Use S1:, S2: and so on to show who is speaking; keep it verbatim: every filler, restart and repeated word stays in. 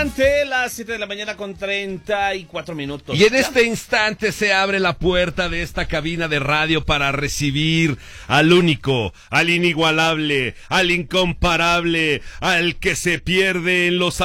S1: Ante las siete de la mañana con treinta y cuatro minutos.
S2: Y en este instante se abre la puerta de esta cabina de radio para recibir al único, al inigualable, al incomparable, al que se pierde en los